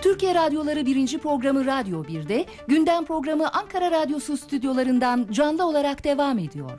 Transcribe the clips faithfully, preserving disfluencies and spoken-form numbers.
Türkiye Radyoları birinci programı Radyo bir'de, gündem programı Ankara Radyosu stüdyolarından canlı olarak devam ediyor.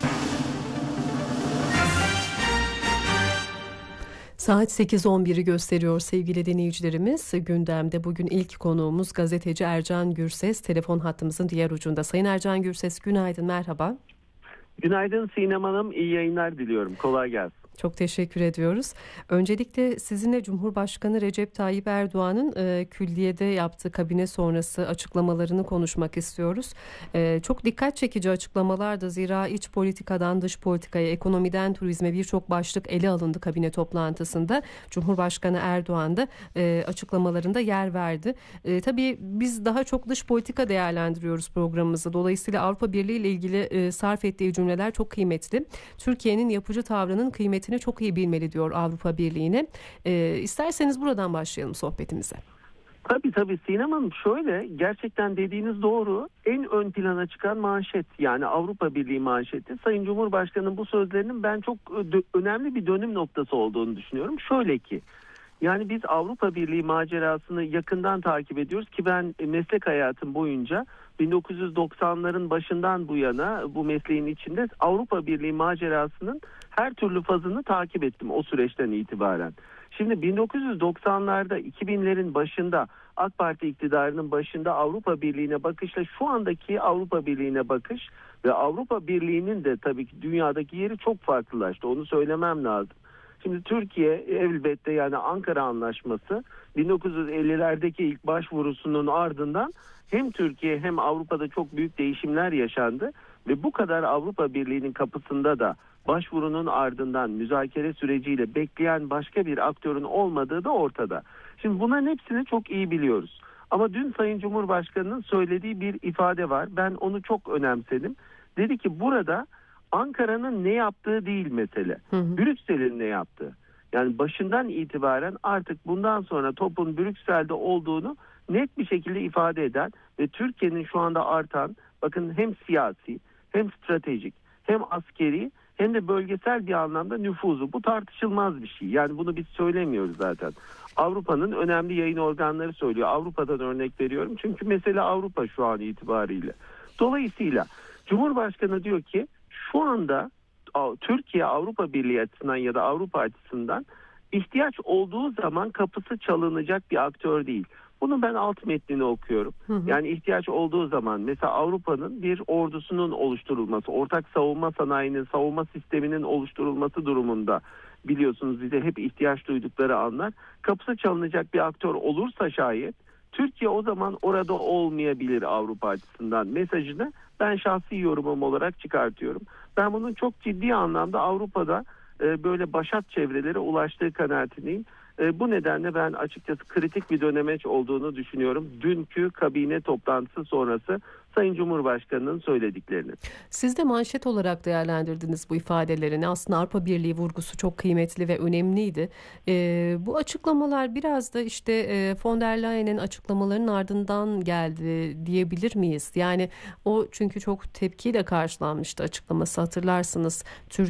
Saat sekiz on biri gösteriyor sevgili dinleyicilerimiz. Gündemde bugün ilk konuğumuz gazeteci Ercan Gürses. Telefon hattımızın diğer ucunda. Sayın Ercan Gürses, günaydın, merhaba. Günaydın Sinem Hanım, iyi yayınlar diliyorum. Kolay gelsin. Çok teşekkür ediyoruz. Öncelikle sizinle Cumhurbaşkanı Recep Tayyip Erdoğan'ın e, külliyede yaptığı kabine sonrası açıklamalarını konuşmak istiyoruz. E, çok dikkat çekici açıklamalardı. Zira iç politikadan dış politikaya, ekonomiden turizme birçok başlık ele alındı kabine toplantısında. Cumhurbaşkanı Erdoğan da e, açıklamalarında yer verdi. E, tabii biz daha çok dış politika değerlendiriyoruz programımızda. Dolayısıyla Avrupa Birliği ile ilgili e, sarf ettiği cümleler çok kıymetli. Türkiye'nin yapıcı tavrının kıymetini çok iyi bilmeli diyor Avrupa Birliği'ne. E, isterseniz buradan başlayalım sohbetimize. Tabii tabii Sinem Hanım, şöyle, gerçekten dediğiniz doğru. En ön plana çıkan manşet, yani Avrupa Birliği manşeti, Sayın Cumhurbaşkanı'nın bu sözlerinin ben çok ö- önemli bir dönüm noktası olduğunu düşünüyorum. Şöyle ki, yani biz Avrupa Birliği macerasını yakından takip ediyoruz ki ben meslek hayatım boyunca bin dokuz yüz doksanların başından bu yana bu mesleğin içinde Avrupa Birliği macerasının her türlü fazını takip ettim o süreçten itibaren. Şimdi bin dokuz yüz doksanlarda, iki binlerin başında, AK Parti iktidarının başında Avrupa Birliği'ne bakışla şu andaki Avrupa Birliği'ne bakış ve Avrupa Birliği'nin de tabii ki dünyadaki yeri çok farklılaştı. Onu söylemem lazım. Şimdi Türkiye elbette, yani Ankara Anlaşması bin dokuz yüz ellilerdeki ilk başvurusunun ardından hem Türkiye hem Avrupa'da çok büyük değişimler yaşandı ve bu kadar Avrupa Birliği'nin kapısında da başvurunun ardından müzakere süreciyle bekleyen başka bir aktörün olmadığı da ortada. Şimdi bunların hepsini çok iyi biliyoruz. Ama dün Sayın Cumhurbaşkanı'nın söylediği bir ifade var. Ben onu çok önemsedim. Dedi ki burada Ankara'nın ne yaptığı değil mesele. Hı hı. Brüksel'in ne yaptığı. Yani başından itibaren artık bundan sonra topun Brüksel'de olduğunu net bir şekilde ifade eden ve Türkiye'nin şu anda artan, bakın, hem siyasi hem stratejik hem askeri hem de bölgesel bir anlamda nüfuzu. Bu tartışılmaz bir şey. Yani bunu biz söylemiyoruz zaten. Avrupa'nın önemli yayın organları söylüyor. Avrupa'dan örnek veriyorum. Çünkü mesele Avrupa şu an itibariyle. Dolayısıyla Cumhurbaşkanı diyor ki şu anda Türkiye Avrupa Birliği açısından ya da Avrupa açısından ihtiyaç olduğu zaman kapısı çalınacak bir aktör değil. Bunun ben alt metnini okuyorum. Hı hı. Yani ihtiyaç olduğu zaman mesela Avrupa'nın bir ordusunun oluşturulması, ortak savunma sanayinin, savunma sisteminin oluşturulması durumunda, biliyorsunuz bize hep ihtiyaç duydukları anlar, kapısı çalınacak bir aktör olursa şayet Türkiye o zaman orada olmayabilir Avrupa açısından mesajını ben şahsi yorumum olarak çıkartıyorum. Ben bunun çok ciddi anlamda Avrupa'da e, böyle başat çevrelere ulaştığı kanaatindeyim. E, bu nedenle ben açıkçası kritik bir dönemeç olduğunu düşünüyorum. Dünkü kabine toplantısı sonrası Sayın Cumhurbaşkanı'nın söylediklerini. Siz de manşet olarak değerlendirdiniz bu ifadelerini. Aslında Avrupa Birliği vurgusu çok kıymetli ve önemliydi. E, bu açıklamalar biraz da işte e, von der Leyen'in açıklamalarının ardından geldi diyebilir miyiz? Yani o çünkü çok tepkiyle karşılanmıştı açıklaması, hatırlarsınız.